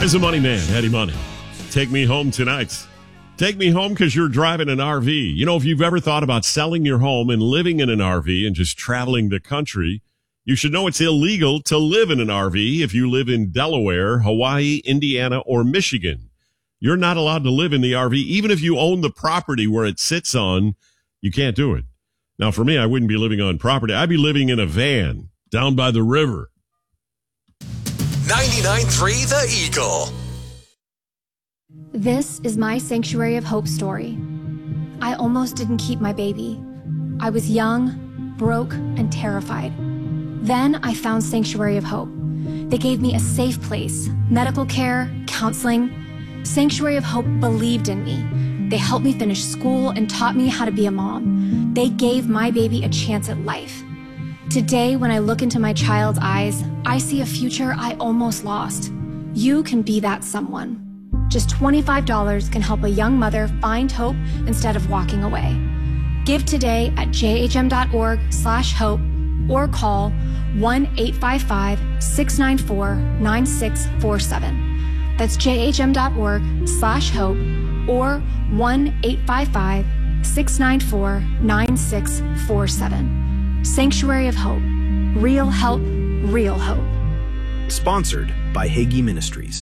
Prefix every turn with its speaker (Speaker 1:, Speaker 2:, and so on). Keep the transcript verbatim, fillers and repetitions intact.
Speaker 1: As a money man, Eddie Money. Take me home tonight. Take me home because you're driving an R V. You know, if you've ever thought about selling your home and living in an R V and just traveling the country, you should know it's illegal to live in an R V if you live in Delaware, Hawaii, Indiana, or Michigan. You're not allowed to live in the R V. Even if you own the property where it sits on, you can't do it. Now, for me, I wouldn't be living on property. I'd be living in a van down by the river.
Speaker 2: ninety-nine point three The Eagle.
Speaker 3: This is my Sanctuary of Hope story. I almost didn't keep my baby. I was young, broke, and terrified. Then I found Sanctuary of Hope. They gave me a safe place, medical care, counseling. Sanctuary of Hope believed in me. They helped me finish school and taught me how to be a mom. They gave my baby a chance at life. Today, when I look into my child's eyes, I see a future I almost lost. You can be that someone. Just twenty-five dollars can help a young mother find hope instead of walking away. Give today at jhm.org slash hope or call one eight five five, six nine four, nine six four seven. That's jhm.org slash hope or one eight five five, six nine four, nine six four seven. Sanctuary of Hope. Real help, real hope.
Speaker 4: Sponsored by Hagee Ministries.